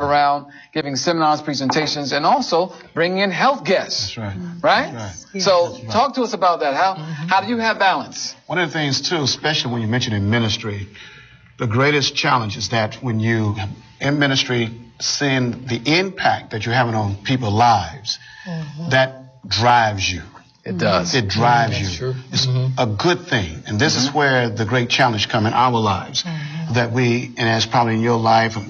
around giving seminars, presentations, and also bringing in health guests. That's right. Right? That's right. So talk to us about that. How do you have balance? One of the things, too, especially when you mention in ministry, the greatest challenge is that when you, in ministry, seeing the impact that you're having on people's lives, that drives you. It does. It drives you. Sure. It's a good thing. And this is where the great challenge comes in our lives. That we, and as probably in your life,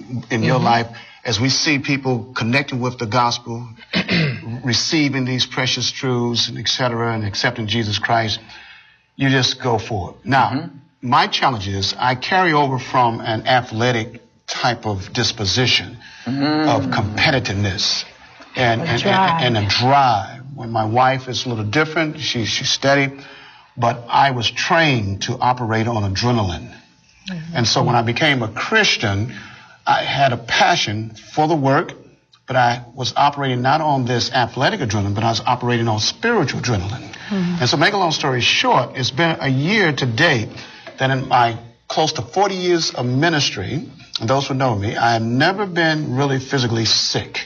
as we see people connecting with the gospel, receiving these precious truths, and et cetera, and accepting Jesus Christ, you just go for it. Now, my challenge is I carry over from an athletic type of disposition of competitiveness and a drive. When my wife is a little different, she's steady, but I was trained to operate on adrenaline. And so when I became a Christian, I had a passion for the work, but I was operating not on this athletic adrenaline, but I was operating on spiritual adrenaline. And so make a long story short, it's been a year to date that in my close to 40 years of ministry, and those who know me, I have never been really physically sick.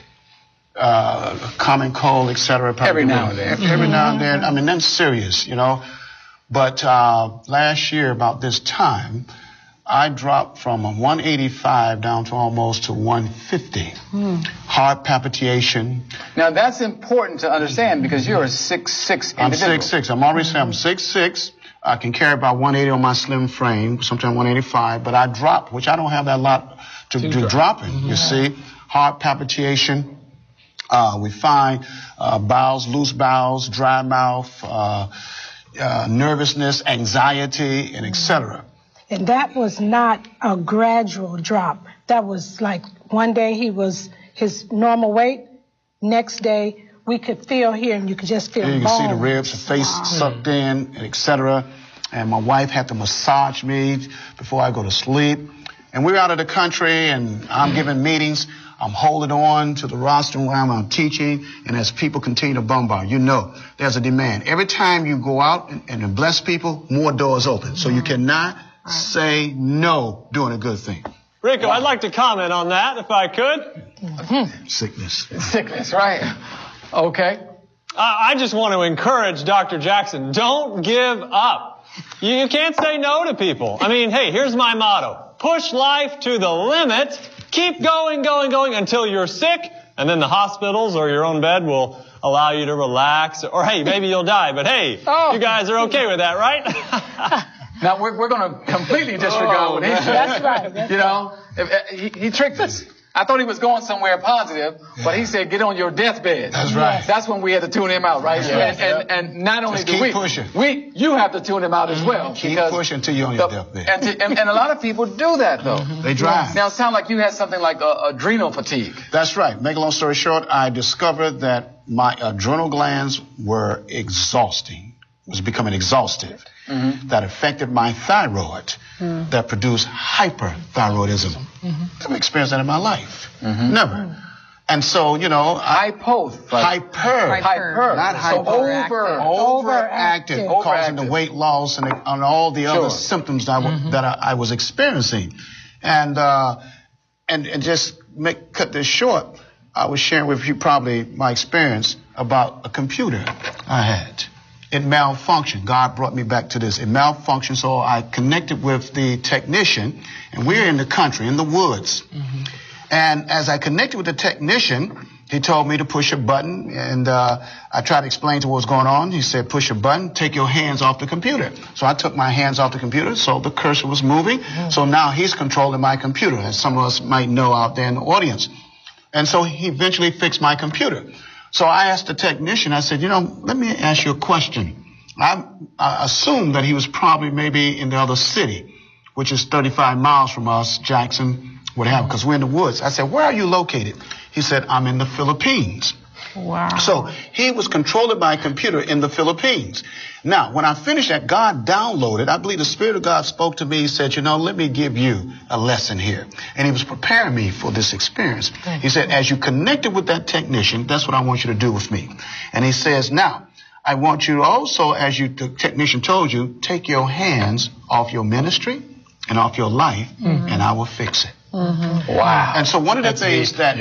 Common cold, etc. Every now and then. Every now and then. I mean, nothing serious, you know. But last year, about this time, I dropped from 185 down to almost to 150. Heart palpitation. Now, that's important to understand because you're a 6'6" individual. I'm 6'6". I'm already saying I'm 6'6". I can carry about 180 on my slim frame, sometimes 185. But I dropped, which I don't have that lot to do dropping, you see. Heart palpitation. We find bowels, loose bowels, dry mouth, nervousness, anxiety, and etc. And that was not a gradual drop. That was like one day he was his normal weight. Next day we could feel here, and you could just feel. You can see the ribs, the face sucked in, and etc. And my wife had to massage me before I go to sleep. And we're out of the country, and I'm giving meetings. I'm holding on to the rostrum while I'm teaching, and as people continue to bombard, you know, there's a demand. Every time you go out and bless people, more doors open. So you cannot say no doing a good thing. Rico, I'd like to comment on that, if I could. Sickness. Sickness, right? Okay. I just want to encourage Dr. Jackson, don't give up. You can't say no to people. I mean, hey, here's my motto. Push life to the limit. Keep going until you're sick, and then the hospitals or your own bed will allow you to relax. Or, hey, maybe you'll die, but hey, you guys are okay with that, right? Now, we're going to completely disregard what he said. That's right. You know, he tricked us. I thought he was going somewhere positive, but he said, get on your deathbed. That's right. That's when we had to tune him out, right? And not only do you have to tune him out as well. Keep pushing until you're on your deathbed. And a lot of people do that, though. They drive. Now, it sounds like you had something like adrenal fatigue. That's right. Make a long story short, I discovered that my adrenal glands were exhausting, was becoming exhaustive. That affected my thyroid, that produced hyperthyroidism. Never experienced that in my life. Never. And so, you know, Hyper. Not hyper. Overactive, causing the weight loss and all the other symptoms that I was experiencing. And just cut this short, I was sharing with you probably my experience about a computer I had. It malfunctioned. God brought me back to this. It malfunctioned, so I connected with the technician, and we're in the country, in the woods. And as I connected with the technician, he told me to push a button, and I tried to explain to what was going on. He said, push a button, take your hands off the computer. So I took my hands off the computer, so the cursor was moving. So now he's controlling my computer, as some of us might know out there in the audience. And so he eventually fixed my computer. So I asked the technician, I said, you know, let me ask you a question. I assumed that he was probably maybe in the other city, which is 35 miles from us, Jackson, whatever, because we're in the woods. I said, where are you located? He said, I'm in the Philippines. Wow. So he was controlling my computer in the Philippines. Now, when I finished that, God downloaded, I believe the Spirit of God spoke to me. He said, you know, let me give you a lesson here. And he was preparing me for this experience. He said, as you connected with that technician, that's what I want you to do with me. And he says, now, I want you to also, as the technician told you, take your hands off your ministry and off your life, and I will fix it. Wow. And so one of the things that